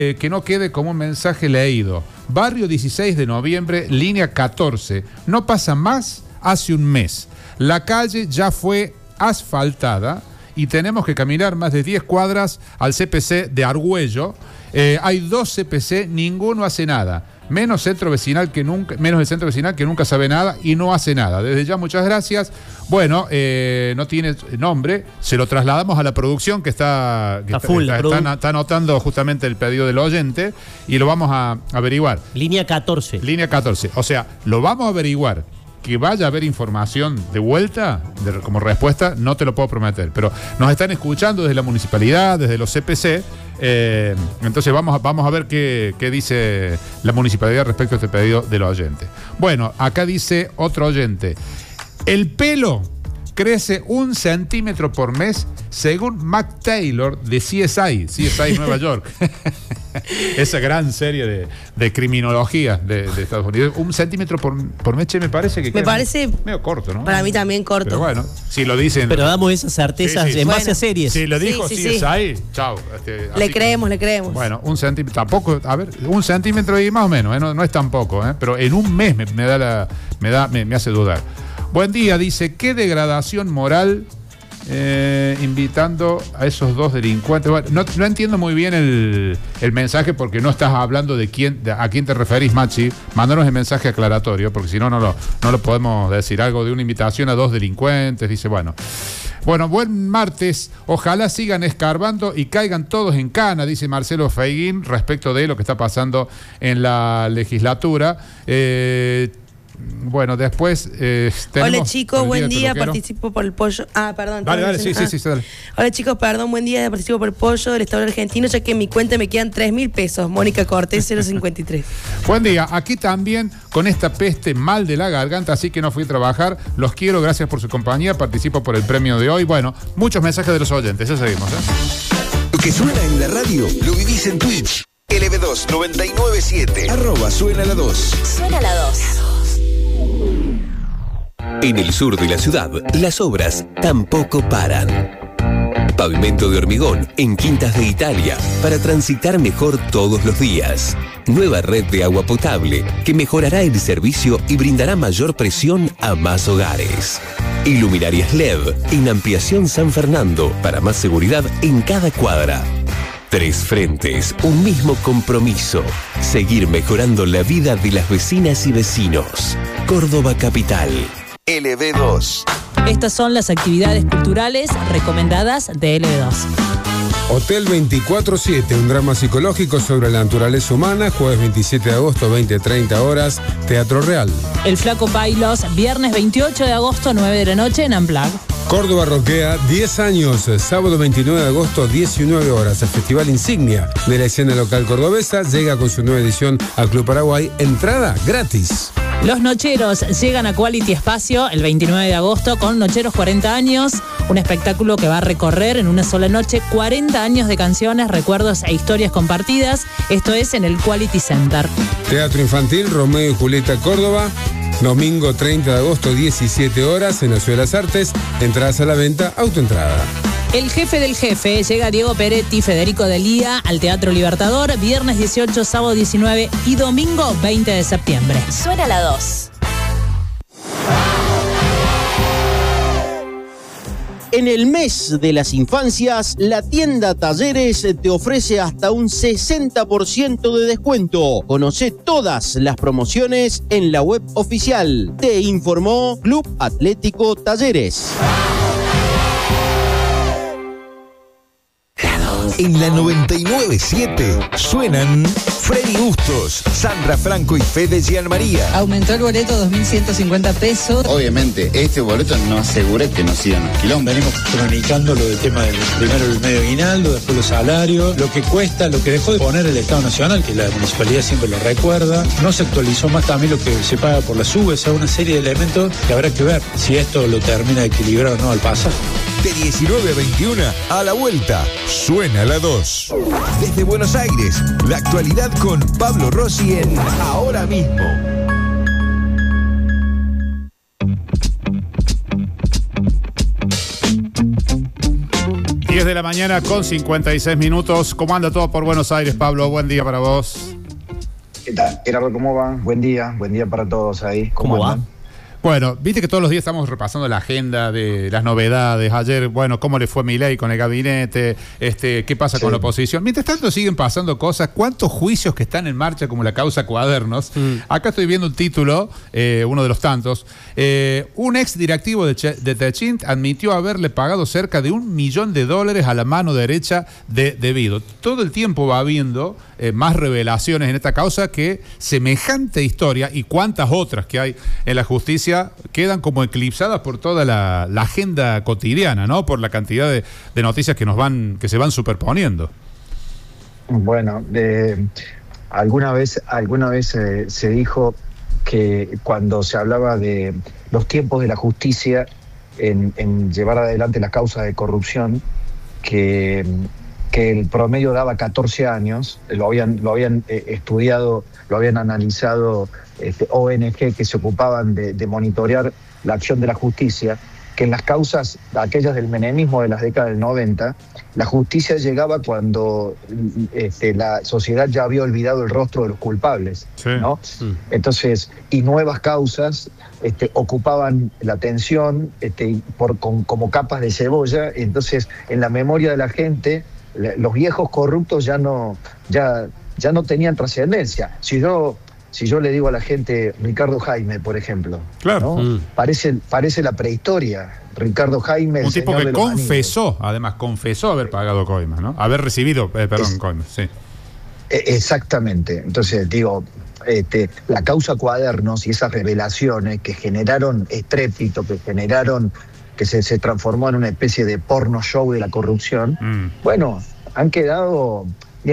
que no quede como un mensaje leído. Barrio 16 de noviembre, línea 14. No pasa más hace un mes. La calle ya fue asfaltada y tenemos que caminar más de 10 cuadras al CPC de Argüello. Hay 2 CPC, ninguno hace nada. Menos el centro vecinal que nunca sabe nada y no hace nada. Desde ya, muchas gracias. Bueno, no tiene nombre, se lo trasladamos a la producción que está anotando justamente el pedido del oyente y lo vamos a averiguar. Línea 14. Línea 14. O sea, lo vamos a averiguar. Que vaya a haber información de vuelta como respuesta, no te lo puedo prometer. Pero nos están escuchando desde la municipalidad, desde los CPC. Entonces vamos a ver qué dice la municipalidad respecto a este pedido del oyente. Bueno, acá dice otro oyente. El pelo crece 1 centímetro por mes según Mac Taylor de CSI Nueva York. Esa gran serie de criminología de Estados Unidos. 1 centímetro por mes, me parece que me parece medio corto, ¿no? Para mí también corto. Pero bueno, si lo dicen. Pero damos esas certezas en base a series. Si lo dijo CSI, chao. Le creemos. Bueno, 1 centímetro, tampoco, a ver, 1 centímetro y más o menos, no es tampoco, pero en un mes me hace dudar. Buen día, dice, qué degradación moral invitando a esos 2 delincuentes. Bueno, no entiendo muy bien el mensaje porque no estás hablando a quién te referís, Machi. Mándanos el mensaje aclaratorio porque si no, no lo podemos decir. Algo de una invitación a 2 delincuentes, dice, bueno, buen martes. Ojalá sigan escarbando y caigan todos en cana, dice Marcelo Feiguín, respecto de lo que está pasando en la legislatura. Bueno, después tenemos... Hola chicos, buen día, participo por el pollo. Perdón. Dale, sí, dale. Hola chicos, perdón, buen día, participo por el pollo del restaurante argentino, ya que en mi cuenta me quedan 3.000 pesos. Mónica Cortés, 053. Buen día, aquí también con esta peste mal de la garganta, así que no fui a trabajar. Los quiero, gracias por su compañía, participo por el premio de hoy. Bueno, muchos mensajes de los oyentes, ya seguimos. Lo que suena en la radio, lo vivís en Twitch. LB2 997 @suena la 2. Suena la 2. En el sur de la ciudad, las obras tampoco paran. Pavimento de hormigón en Quintas de Italia para transitar mejor todos los días. Nueva red de agua potable que mejorará el servicio y brindará mayor presión a más hogares. Iluminarias LED en Ampliación San Fernando para más seguridad en cada cuadra. 3 frentes, un mismo compromiso. Seguir mejorando la vida de las vecinas y vecinos. Córdoba Capital. LB2. Estas son las actividades culturales recomendadas de LB2. Hotel 24/7, un drama psicológico sobre la naturaleza humana, jueves 27 de agosto, 20-30 horas, Teatro Real. El Flaco Bailos, viernes 28 de agosto, 9 de la noche en Unplugged. Córdoba Roquea, 10 años, sábado 29 de agosto, 19 horas. El festival insignia de la escena local cordobesa llega con su nueva edición al Club Paraguay. Entrada gratis. Los Nocheros llegan a Quality Espacio el 29 de agosto con Nocheros 40 años, un espectáculo que va a recorrer en una sola noche 40 años de canciones, recuerdos e historias compartidas. Esto es en el Quality Center. Teatro Infantil, Romeo y Julieta Córdoba, domingo 30 de agosto, 17 horas, en la Ciudad de las Artes. Entradas a la venta, autoentrada. El Jefe del Jefe, llega Diego Peretti, Federico Delía al Teatro Libertador, viernes 18, sábado 19 y domingo 20 de septiembre. Suena la 2. En el mes de las infancias, la tienda Talleres te ofrece hasta un 60% de descuento. Conoce todas las promociones en la web oficial. Te informó Club Atlético Talleres. En la 99.7 suenan Freddy Bustos, Sandra Franco y Fede Gianmaría. Aumentó el boleto 2.150 pesos. Obviamente, este boleto no asegura que no sigan los quilombos. Venimos cronicando lo del tema del primero el medio aguinaldo, después los salarios, lo que cuesta, lo que dejó de poner el Estado Nacional, que la municipalidad siempre lo recuerda. No se actualizó más también lo que se paga por las subes, una serie de elementos que habrá que ver si esto lo termina de equilibrar o no al pasaje. De 19 a 21, a la vuelta, suena la 2. Desde Buenos Aires, la actualidad con Pablo Rossi en Ahora Mismo. 10 de la mañana con 56 minutos. ¿Cómo anda todo por Buenos Aires, Pablo? Buen día para vos. ¿Qué tal, Gerardo? ¿Cómo va? Buen día para todos ahí. ¿Cómo va? andan? Bueno, viste que todos los días estamos repasando la agenda de las novedades. Ayer, bueno, cómo le fue a Milei con el gabinete, qué pasa con la oposición. Mientras tanto siguen pasando cosas. ¿Cuántos juicios que están en marcha como la causa Cuadernos? Acá estoy viendo un título, uno de los tantos. Un ex directivo de Techint admitió haberle pagado cerca de $1 millón a la mano derecha de Vido. Todo el tiempo va habiendo más revelaciones en esta causa, que semejante historia y cuántas otras que hay en la justicia quedan como eclipsadas por toda la agenda cotidiana, ¿no? Por la cantidad de noticias que se van superponiendo. Bueno, alguna vez se dijo que cuando se hablaba de los tiempos de la justicia en llevar adelante la causa de corrupción, que el promedio daba 14 años, lo habían estudiado, lo habían analizado ONG que se ocupaban de monitorear la acción de la justicia, que en las causas, aquellas del menemismo de las décadas del 90, la justicia llegaba cuando la sociedad ya había olvidado el rostro de los culpables, ¿no? Entonces, y nuevas causas ocupaban la atención como capas de cebolla. Entonces, en la memoria de la gente, los viejos corruptos ya no tenían trascendencia. Si yo le digo a la gente Ricardo Jaime, por ejemplo, claro, ¿no? Parece la prehistoria. Ricardo Jaime, un tipo que confesó haber pagado coimas, ¿no? Haber recibido, coimas, sí. Exactamente. Entonces, digo, la causa Cuadernos y esas revelaciones que generaron estrépito, que se transformó en una especie de porno show de la corrupción, bueno, han quedó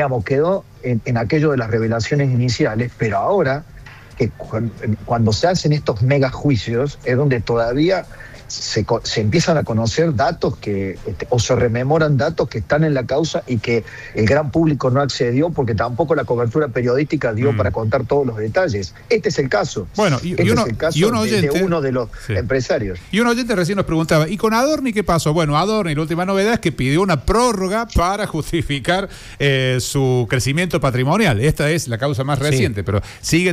en aquello de las revelaciones iniciales, pero ahora, cuando se hacen estos mega juicios, es donde todavía se empiezan a conocer datos o se rememoran datos que están en la causa y que el gran público no accedió porque tampoco la cobertura periodística dio para contar todos los detalles. Este es el caso. Bueno, es el caso de uno de los empresarios. Y un oyente recién nos preguntaba, ¿y con Adorni qué pasó? Bueno, Adorni, la última novedad es que pidió una prórroga para justificar su crecimiento patrimonial. Esta es la causa más reciente, pero sigue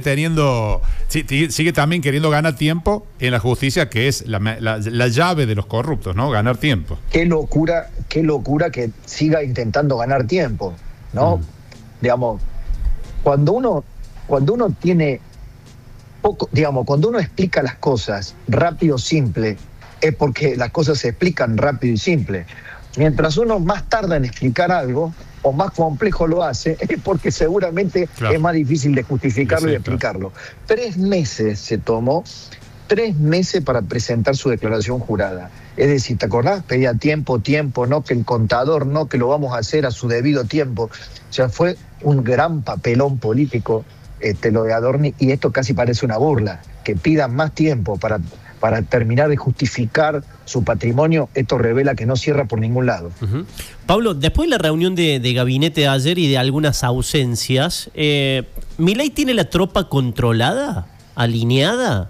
también queriendo ganar tiempo en la justicia, que es la llave de los corruptos, ¿no? Ganar tiempo. Qué locura que siga intentando ganar tiempo, ¿no? Digamos, cuando uno tiene poco, cuando uno explica las cosas rápido, simple, es porque las cosas se explican rápido y simple. Mientras uno más tarda en explicar algo o más complejo lo hace, es porque seguramente es más difícil de justificarlo y de explicarlo. 3 meses se tomó. 3 meses para presentar su declaración jurada. Es decir, ¿te acordás? Pedía tiempo, no, que el contador, no, que lo vamos a hacer a su debido tiempo. O sea, fue un gran papelón político lo de Adorni, y esto casi parece una burla. Que pidan más tiempo para terminar de justificar su patrimonio, esto revela que no cierra por ningún lado. Pablo, después de la reunión de gabinete de ayer y de algunas ausencias, ¿Milei tiene la tropa controlada, alineada?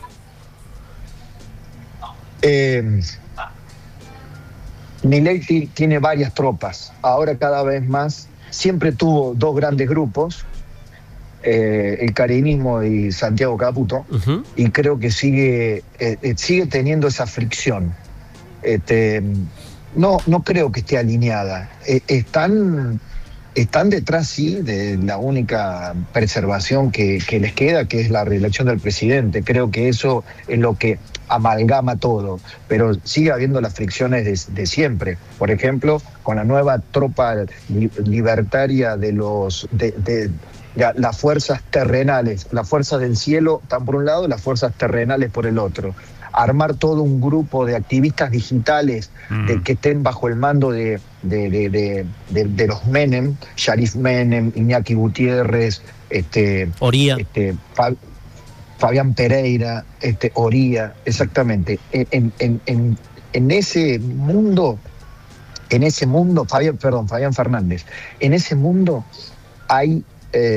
Milei tiene varias tropas, ahora cada vez más. Siempre tuvo 2 grandes grupos, el carinismo y Santiago Caputo, y creo que sigue teniendo esa fricción. No creo que esté alineada. Están detrás, sí, de la única preservación que les queda, que es la reelección del presidente. Creo que eso es lo que amalgama todo, pero sigue habiendo las fricciones de siempre. Por ejemplo, con la nueva tropa libertaria de las fuerzas terrenales, las fuerzas del cielo están por un lado, las fuerzas terrenales por el otro. Armar todo un grupo de activistas digitales que estén bajo el mando de los Menem, Sharif Menem, Iñaki Gutiérrez, Oría. Fabián Pereira, Oría, exactamente. En ese mundo, Fabián Fernández, en ese mundo hay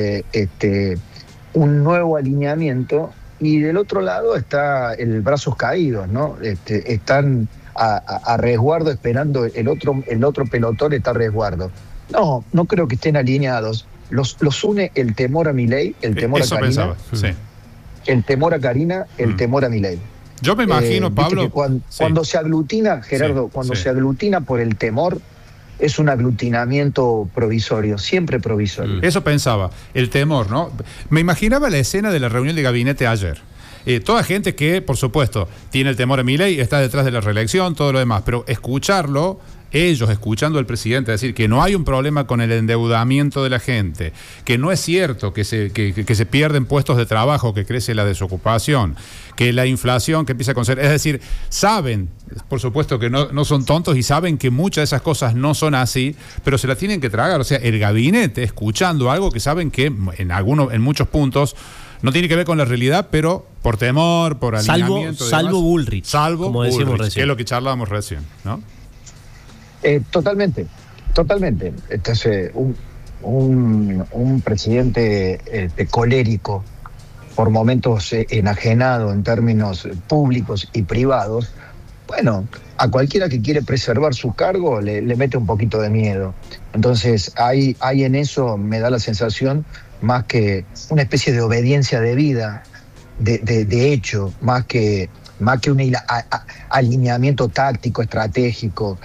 un nuevo alineamiento, y del otro lado está el brazos caídos, ¿no? Están a resguardo esperando el otro pelotón está a resguardo. No creo que estén alineados. Los une el temor a Milei, el temor a Karina. Pensaba, sí. El temor a Karina, el temor a Milei. Yo me imagino, Pablo. Cuando se aglutina, Gerardo, se aglutina por el temor, es un aglutinamiento provisorio, siempre provisorio. Eso pensaba, el temor, ¿no? Me imaginaba la escena de la reunión de gabinete ayer. Toda gente que, por supuesto, tiene el temor a Milei, está detrás de la reelección, todo lo demás, pero escucharlo, ellos escuchando al presidente decir que no hay un problema con el endeudamiento de la gente, que no es cierto que se pierden puestos de trabajo, que crece la desocupación, que la inflación que empieza a crecer, es decir, saben, por supuesto que no son tontos y saben que muchas de esas cosas no son así, pero se la tienen que tragar. O sea, el gabinete escuchando algo que saben que en muchos puntos no tiene que ver con la realidad, pero por temor, por alineamiento. Salvo Bullrich, como decimos Bullrich, recién. Que es lo que charlábamos recién, ¿no? Totalmente. Entonces, un presidente colérico, por momentos enajenado en términos públicos y privados, bueno, a cualquiera que quiere preservar su cargo le mete un poquito de miedo. Entonces, hay en eso, me da la sensación, más que una especie de obediencia de vida, de hecho, más que un alineamiento táctico, estratégico.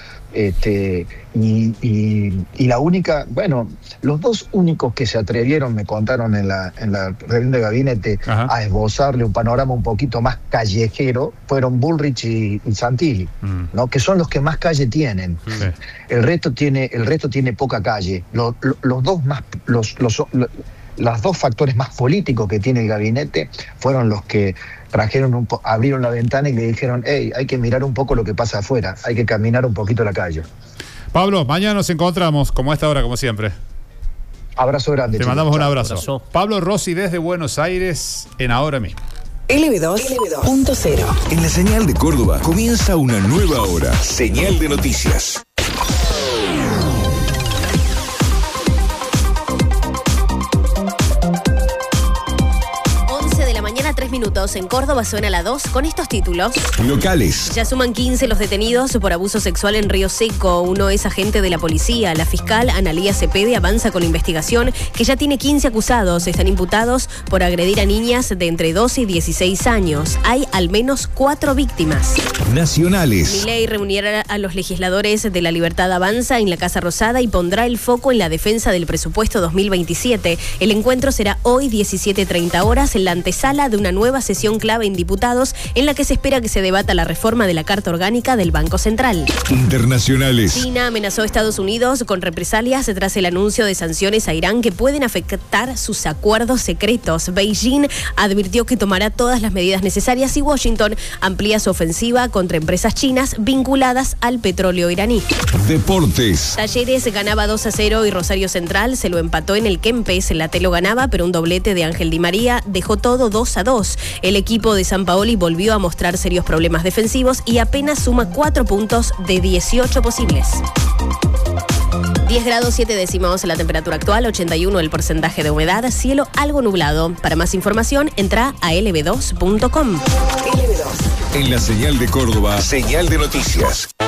Y la única, bueno, los dos únicos que se atrevieron, me contaron en la reunión de gabinete, a esbozarle un panorama un poquito más callejero, fueron Bullrich y Santilli, ¿no? Que son los que más calle tienen. El resto tiene poca calle. Los dos factores más políticos que tiene el gabinete fueron los que abrieron la ventana y le dijeron: hey, hay que mirar un poco lo que pasa afuera, hay que caminar un poquito la calle. Pablo, mañana nos encontramos como a esta hora, como siempre. Abrazo grande. Te mandamos un abrazo. Pablo Rossi desde Buenos Aires en Ahora Mismo. LB2.0. En la señal de Córdoba comienza una nueva hora. Señal de noticias. 3 minutos. En Córdoba suena la 2 con estos títulos. Locales. Ya suman 15 los detenidos por abuso sexual en Río Seco. Uno es agente de la policía. La fiscal Analía Cepede avanza con la investigación, que ya tiene 15 acusados. Están imputados por agredir a niñas de entre 12 y 16 años. Hay al menos 4 víctimas. Nacionales. Milei reunirá a los legisladores de La Libertad Avanza en la Casa Rosada y pondrá el foco en la defensa del presupuesto 2027. El encuentro será hoy 17:30 horas en la antesala de una nueva sesión clave en diputados en la que se espera que se debata la reforma de la Carta Orgánica del Banco Central. Internacionales. China amenazó a Estados Unidos con represalias tras el anuncio de sanciones a Irán que pueden afectar sus acuerdos secretos. Beijing advirtió que tomará todas las medidas necesarias y Washington amplía su ofensiva contra empresas chinas vinculadas al petróleo iraní. Deportes. Talleres ganaba 2-0 y Rosario Central se lo empató en el Kempes. La Telo ganaba, pero un doblete de Ángel Di María dejó todo 2-2. El equipo de Sampaoli volvió a mostrar serios problemas defensivos y apenas suma 4 puntos de 18 posibles. 10 grados 7 décimos la temperatura actual, 81 el porcentaje de humedad, cielo algo nublado. Para más información, entra a lb2.com. En la señal de Córdoba, señal de noticias.